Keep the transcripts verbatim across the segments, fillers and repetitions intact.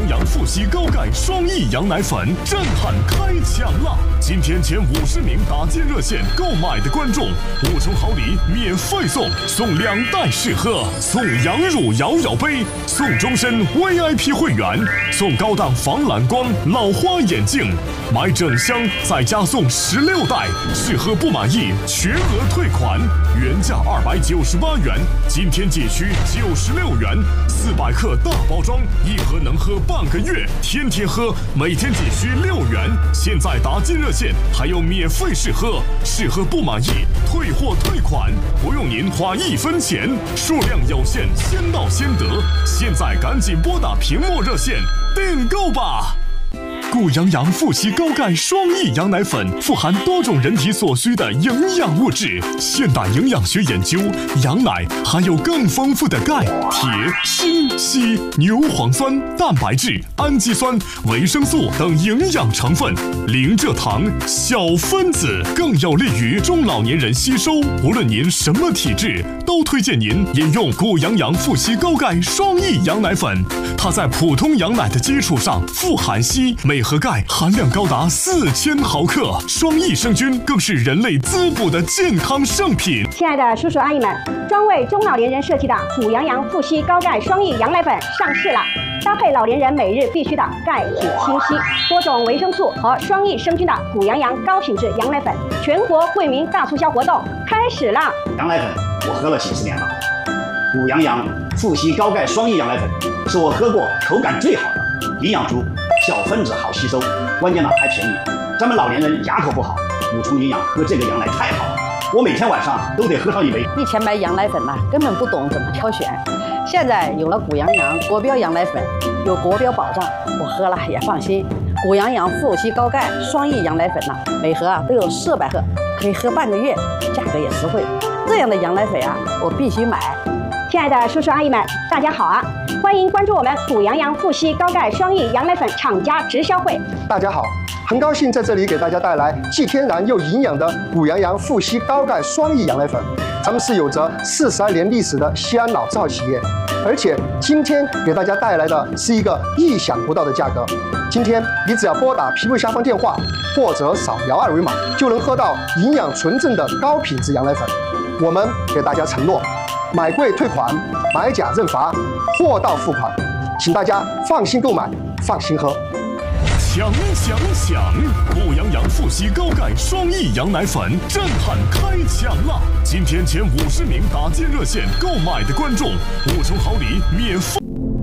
阳阳富硒高钙双益羊奶粉震撼开抢了！今天前五十名打进热线购买的观众，五重好礼免费送，送两袋试喝，送羊乳摇摇杯，送终身 V I P 会员，送高档防蓝光老花眼镜，买整箱再加送十六袋，试喝不满意全额退款，原价二百九十八元，今天仅需九十六元，四百克大包装，一盒能喝半个月，天天喝，每天仅需六元。现在打进热线还有免费试喝，试喝不满意退货退款，不用您花一分钱，数量有限，先到先得。现在赶紧拨打屏幕热线订购吧！顾阳阳富硒高钙双益羊奶粉富含多种人体所需的营养物质。现代营养学研究，羊奶含有更丰富的钙、铁、锌、硒、牛磺酸、蛋白质、氨基酸、维生素等营养成分，零蔗糖、小分子，更有利于中老年人吸收。无论您什么体质，都推荐您饮用顾阳阳富硒高钙双益羊奶粉。它在普通羊奶的基础上富含硒，镁和钙含量高达四千毫克，双益生菌更是人类滋补的健康圣品。 亲爱的叔叔阿姨们，专为中老年人设计的顾阳阳富硒高钙双益羊奶粉上市了，搭配老年人每日必需的钙、铁、锌、硒多种维生素和双益生菌的顾阳阳高品质羊奶粉，全国惠民大促销活动开始了。 羊奶粉我喝了几十年了，顾阳阳富硒高钙双益羊奶粉是我喝过口感最好的，营养足，小分子好吸收，关键呢还便宜。咱们老年人牙口不好，补充营养喝这个羊奶太好了，我每天晚上都得喝上一杯。 以前买羊奶粉呐、啊，根本不懂怎么挑选，现在有了顾阳阳国标羊奶粉，有国标保障，我喝了也放心。顾阳阳富硒高钙双益羊奶粉呐、啊，每盒啊都有四百克，可以喝半个月，价格也实惠。这样的羊奶粉啊，我必须买。 亲爱的叔叔阿姨们，大家好啊！欢迎关注我们顾阳阳富硒高钙双益羊奶粉厂家直销会。 大家好，很高兴在这里给大家带来既天然又营养的顾阳阳富硒高钙双益羊奶粉。咱们是有着四十二年历史的西安老字号企业，而且今天给大家带来的是一个意想不到的价格。今天你只要拨打屏幕下方电话，或者扫描二维码，就能喝到营养纯正的高品质羊奶粉。我们给大家承诺，买贵退款，买假认罚，货到付款，请大家放心购买，放心喝。 抢抢抢！顾阳阳富硒高钙双益羊奶粉震撼开抢了！今天前五十名打进热线购买的观众，五重好礼免费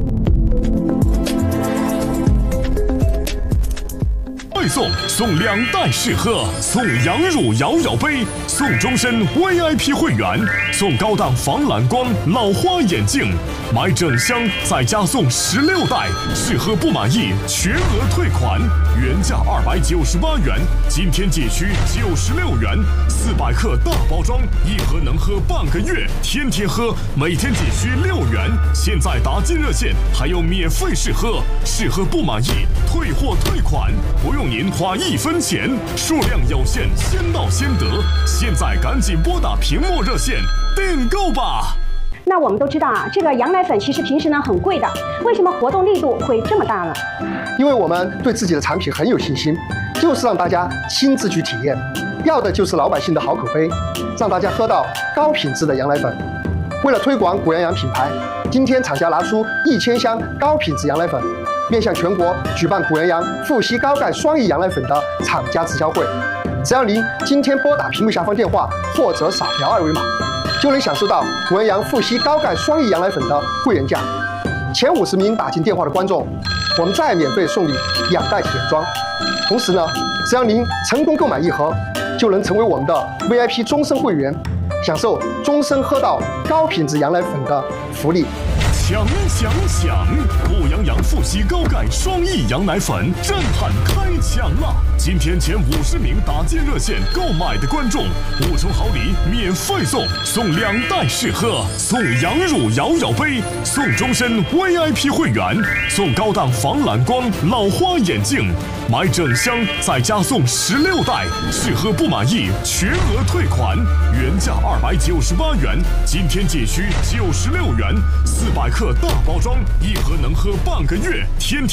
送，送两袋试喝，送羊乳摇摇杯，送终身 V I P 会员，送高档防蓝光老花眼镜，买整箱再加送十六袋，试喝不满意全额退款，原价二百九十八元，今天仅需九十六元，四百克大包装，一盒能喝半个月，天天喝，每天仅需六元。现在打进热线还有免费试喝，试喝不满意退货退款，不用您花一分钱，数量有限，先到先得。现在赶紧拨打屏幕热线订购吧。 那我们都知道啊，这个羊奶粉其实平时呢很贵的，为什么活动力度会这么大呢？ 因为我们对自己的产品很有信心，就是让大家亲自去体验，要的就是老百姓的好口碑，让大家喝到高品质的羊奶粉。为了推广顾阳阳品牌，今天厂家拿出一千箱高品质羊奶粉，面向全国举办顾阳阳富硒高钙双益羊奶粉的厂家直销会。只要您今天拨打屏幕下方电话或者扫描二维码，就能享受到顾阳阳富硒高钙双益羊奶粉的会员价。前五十名打进电话的观众，我们再免费送你两袋体验装。同时呢，只要您成功购买一盒，就能成为我们的 V I P 终身会员，享受终身喝到高品质羊奶粉的福利。 抢抢抢！顾阳阳富硒高钙双益羊奶粉震撼开抢了！今天前五十名打进热线购买的观众，五重好礼免费送，送两袋试喝，送羊乳摇摇杯，送终身 V I P 会员，送高档防蓝光老花眼镜，买整箱再加送十六袋，试喝不满意全额退款，原价二百九十八元，今天仅需九十六元，四百克大包装，一盒能喝半个月，天天。